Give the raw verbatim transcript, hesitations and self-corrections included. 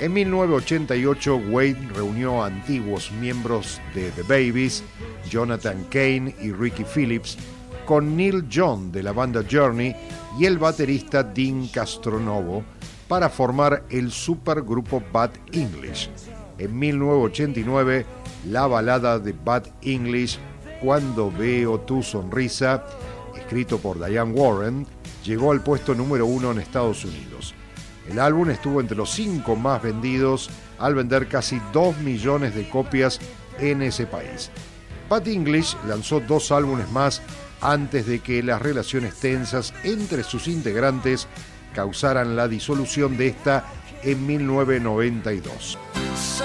En mil novecientos ochenta y ocho, Wade reunió a antiguos miembros de The Babys, Jonathan Cain y Ricky Phillips, con Neil Young de la banda Journey y el baterista Dean Castronovo para formar el supergrupo Bad English. En mil novecientos ochenta y nueve, la balada de Bad English, Cuando veo tu sonrisa, escrito por Diane Warren, llegó al puesto número uno en Estados Unidos. El álbum estuvo entre los cinco más vendidos al vender casi dos millones de copias en ese país. Bad English lanzó dos álbumes más antes de que las relaciones tensas entre sus integrantes causaran la disolución de esta en mil novecientos noventa y dos.